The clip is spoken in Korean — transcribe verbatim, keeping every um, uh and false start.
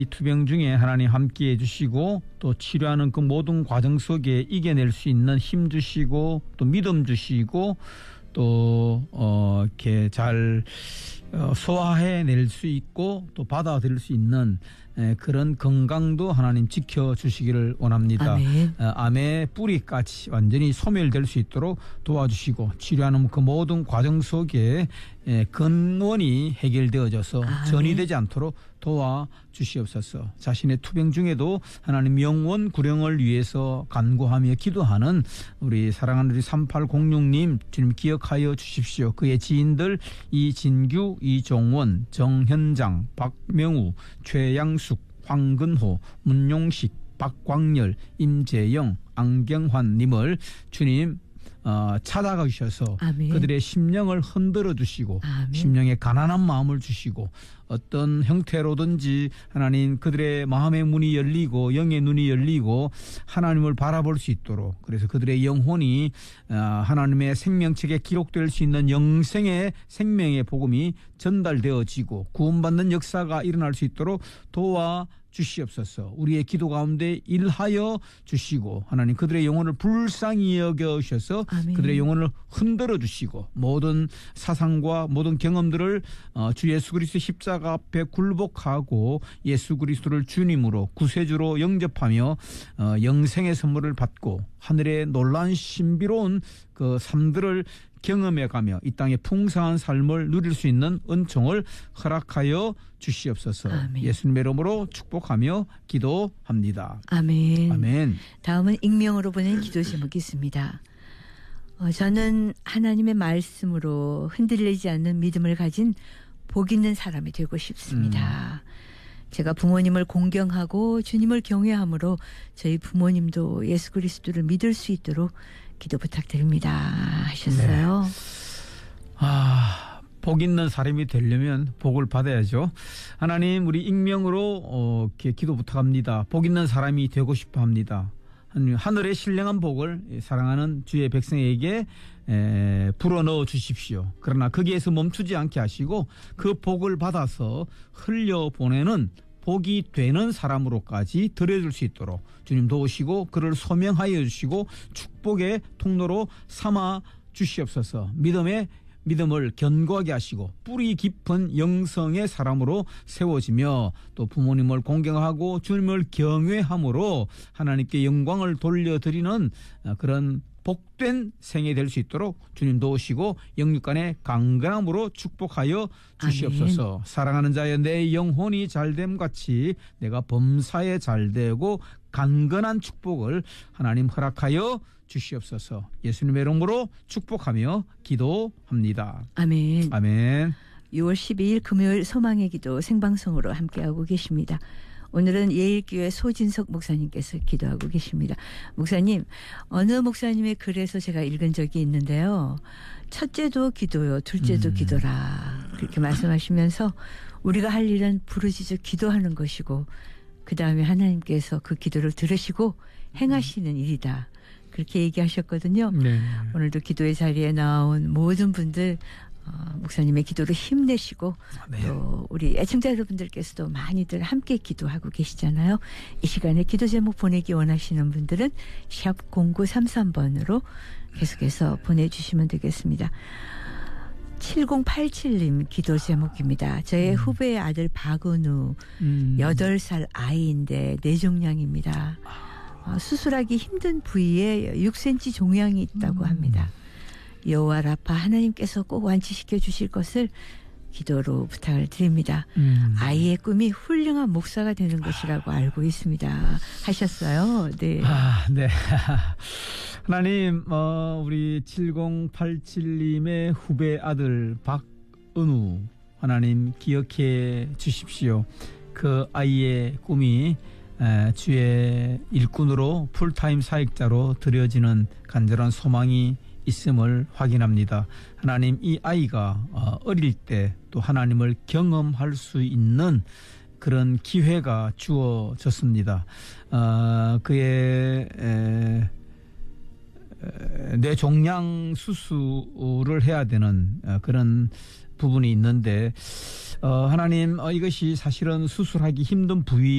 이 투병 중에 하나님 함께해 주시고 또 치료하는 그 모든 과정 속에 이겨낼 수 있는 힘 주시고 또 믿음 주시고 또 어, 이렇게 잘 어, 소화해낼 수 있고 또 받아들일 수 있는 에, 그런 건강도 하나님 지켜주시기를 원합니다. 아멘. 어, 암의 뿌리까지 완전히 소멸될 수 있도록 도와주시고 치료하는 그 모든 과정 속에 에, 근원이 해결되어져서 아멘. 전이 되지 않도록 도와주시옵소서. 자신의 투병 중에도 하나님 영원 구령을 위해서 간구하며 기도하는 우리 사랑하는 우리 삼팔공육 님 주님 기억하여 주십시오. 그의 지인들 이진규, 이종원, 정현장, 박명우, 최양숙, 황근호, 문용식, 박광열, 임재영, 안경환 님을 주님 어, 찾아가 주셔서 아멘. 그들의 심령을 흔들어 주시고 아멘. 심령에 가난한 마음을 주시고 어떤 형태로든지 하나님 그들의 마음의 문이 열리고 영의 눈이 열리고 하나님을 바라볼 수 있도록 그래서 그들의 영혼이 하나님의 생명책에 기록될 수 있는 영생의 생명의 복음이 전달되어지고 구원받는 역사가 일어날 수 있도록 도와 주시옵소서. 우리의 기도 가운데 일하여 주시고 하나님 그들의 영혼을 불쌍히 여겨주셔서 아멘. 그들의 영혼을 흔들어 주시고 모든 사상과 모든 경험들을 주 예수 그리스도 십자가 앞에 굴복하고 예수 그리스도를 주님으로 구세주로 영접하며 영생의 선물을 받고 하늘의 놀라운 신비로운 그 삶들을 경험해가며 이 땅의 풍성한 삶을 누릴 수 있는 은총을 허락하여 주시옵소서. 아멘. 예수님의 이름으로 축복하며 기도합니다. 아멘. 아멘. 다음은 익명으로 보낸 기도 제목이 있습니다. 어, 저는 하나님의 말씀으로 흔들리지 않는 믿음을 가진 복 있는 사람이 되고 싶습니다. 음. 제가 부모님을 공경하고 주님을 경외함으로 저희 부모님도 예수 그리스도를 믿을 수 있도록 기도 부탁드립니다 하셨어요. 네. 아, 복 있는 사람이 되려면 복을 받아야죠. 하나님 우리 익명으로 어, 이렇게 기도 부탁합니다. 복 있는 사람이 되고 싶어 합니다. 하늘의 신령한 복을 사랑하는 주의 백성에게 에, 불어넣어 주십시오. 그러나 거기에서 멈추지 않게 하시고 그 복을 받아서 흘려보내는 복이 되는 사람으로까지 들여줄 수 있도록 주님 도우시고 그를 소명하여 주시고 축복의 통로로 삼아 주시옵소서. 믿음의 믿음을 견고하게 하시고 뿌리 깊은 영성의 사람으로 세워지며 또 부모님을 공경하고 주님을 경외함으로 하나님께 영광을 돌려드리는 그런 복된 생이 될 수 있도록 주님 도우시고 영육간의 강건함으로 축복하여 주시옵소서. 아멘. 사랑하는 자여 내 영혼이 잘됨 같이 내가 범사에 잘되고 강건한 축복을 하나님 허락하여 주시옵소서. 예수님의 이름으로 축복하며 기도합니다. 아멘. 아멘. 유월 십이일 금요일 소망의 기도 생방송으로 함께하고 계십니다. 오늘은 예일교회 소진석 목사님께서 기도하고 계십니다. 목사님, 어느 목사님의 글에서 제가 읽은 적이 있는데요. 첫째도 기도요, 둘째도 음. 기도라. 그렇게 말씀하시면서 우리가 할 일은 부르짖어 기도하는 것이고 그 다음에 하나님께서 그 기도를 들으시고 행하시는 일이다. 그렇게 얘기하셨거든요. 네. 오늘도 기도의 자리에 나온 모든 분들 어, 목사님의 기도를 힘내시고 네. 또 우리 애청자 여러분들께서도 많이들 함께 기도하고 계시잖아요. 이 시간에 기도 제목 보내기 원하시는 분들은 샵 공구삼삼 번으로 계속해서 보내주시면 되겠습니다. 칠공팔칠님 기도 제목입니다. 저의 음. 후배의 아들 박은우 음. 여덟 살 아이인데 뇌종양입니다. 어, 수술하기 힘든 부위에 육 센티미터 종양이 있다고 음. 합니다. 여호와 라파 하나님께서 꼭 완치시켜 주실 것을 기도로 부탁을 드립니다. 음. 아이의 꿈이 훌륭한 목사가 되는 것이라고 알고 있습니다. 하셨어요. 네. 아, 네. 하나님, 어, 우리 칠공팔칠님의 후배 아들 박은우 하나님 기억해 주십시오. 그 아이의 꿈이 에, 주의 일꾼으로 풀타임 사역자로 드려지는 간절한 소망이 있음을 확인합니다. 하나님, 이 아이가 어릴 때 또 하나님을 경험할 수 있는 그런 기회가 주어졌습니다. 어, 그의 에, 뇌종양 수술을 해야 되는 그런 부분이 있는데 어, 하나님 어, 이것이 사실은 수술하기 힘든 부위